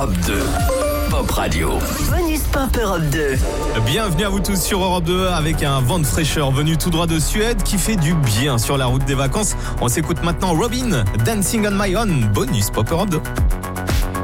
Europe 2. Pop Radio. Bonus Pop Europe 2. Bienvenue à vous tous sur Europe 2 avec un vent de fraîcheur venu tout droit de Suède qui fait du bien sur la route des vacances. On s'écoute maintenant Robin, Dancing on My Own, bonus Pop Europe 2.